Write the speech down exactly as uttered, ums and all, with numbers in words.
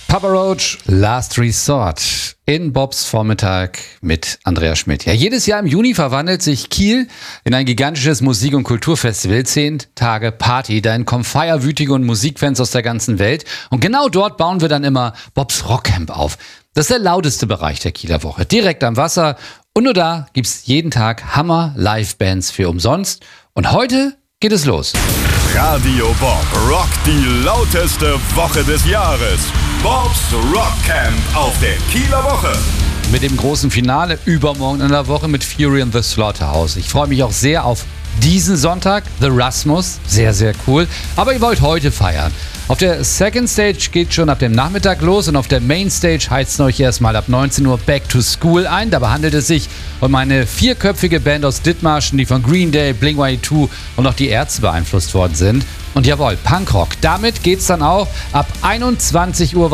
Papa Roach, Last Resort in Bobs Vormittag mit Andreas Schmidt. Ja, jedes Jahr im Juni verwandelt sich Kiel in ein gigantisches Musik- und Kulturfestival. Zehn Tage Party. Dahin kommen feierwütige und Musikfans aus der ganzen Welt. Und genau dort bauen wir dann immer Bobs Rockcamp auf. Das ist der lauteste Bereich der Kieler Woche. Direkt am Wasser. Und nur da gibt's jeden Tag Hammer-Live-Bands für umsonst. Und heute geht es los. Radio Bob rockt die lauteste Woche des Jahres. Bobs Rockcamp auf der Kieler Woche. Mit dem großen Finale übermorgen in der Woche mit Fury and the Slaughterhouse. Ich freue mich auch sehr auf diesen Sonntag, The Rasmus. Sehr, sehr cool. Aber ihr wollt heute feiern. Auf der Second Stage geht schon ab dem Nachmittag los und auf der Main Stage heizen euch erstmal ab neunzehn Uhr Back to School ein. Dabei handelt es sich um eine vierköpfige Band aus Dithmarschen, die von Green Day, Blink one eighty-two und auch die Ärzte beeinflusst worden sind. Und jawohl, Punkrock. Damit geht's dann auch ab einundzwanzig Uhr